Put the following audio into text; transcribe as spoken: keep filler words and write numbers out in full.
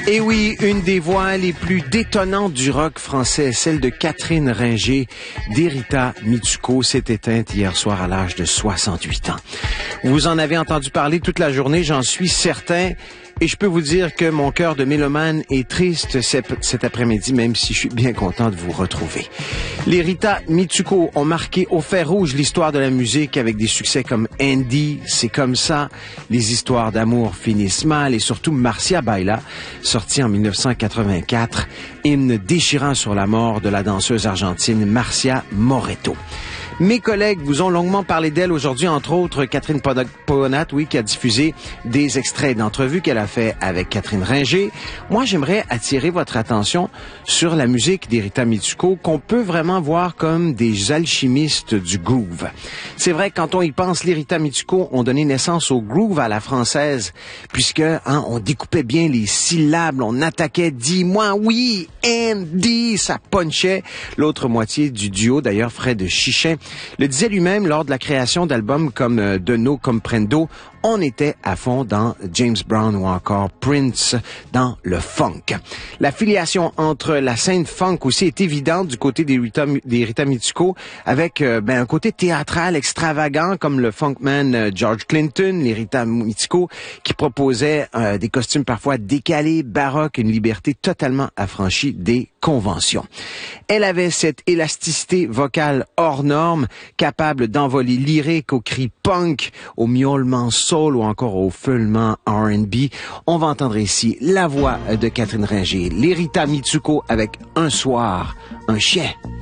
Et oui, une des voix les plus détonnantes du rock français, celle de Catherine Ringer, d'Erita Mitsuko, s'est éteinte hier soir à l'âge de soixante-huit ans. Vous en avez entendu parler toute la journée, j'en suis certain. Et je peux vous dire que mon cœur de mélomane est triste cet après-midi, même si je suis bien content de vous retrouver. Les Rita Mitsuko ont marqué au fer rouge l'histoire de la musique avec des succès comme Andy, C'est comme ça, Les histoires d'amour finissent mal et surtout Marcia Baila, sorti en mille neuf cent quatre-vingt-quatre, hymne déchirant sur la mort de la danseuse argentine Marcia Moretto. Mes collègues vous ont longuement parlé d'elle aujourd'hui, entre autres Catherine Pogonat, oui, qui a diffusé des extraits d'entrevues qu'elle a fait avec Catherine Ringer. Moi, j'aimerais attirer votre attention sur la musique d'Erita Mitsuko, qu'on peut vraiment voir comme des alchimistes du groove. C'est vrai, quand on y pense, les Rita Mitsuko ont donné naissance au groove à la française, puisque hein, on découpait bien les syllabes, on attaquait « dis-moi oui »,« Andy », ça punchait. L'autre moitié du duo, d'ailleurs, Fred Chichin, le disait lui-même lors de la création d'albums comme euh, De No Comprendo, on était à fond dans James Brown ou encore Prince dans le funk. La filiation entre la scène funk aussi est évidente du côté des Rita, des Rita Mitsuko, avec euh, ben, un côté théâtral extravagant comme le funkman euh, George Clinton, les Rita Mitsuko, qui proposait euh, des costumes parfois décalés, baroques, une liberté totalement affranchie des conventions. Elle avait cette élasticité vocale hors norme, capable d'envoler lyrique aux cris punk, au miaulement soul ou encore au feulement R and B. On va entendre ici la voix de Catherine Ringer, les Rita Mitsuko avec Un soir, un chien.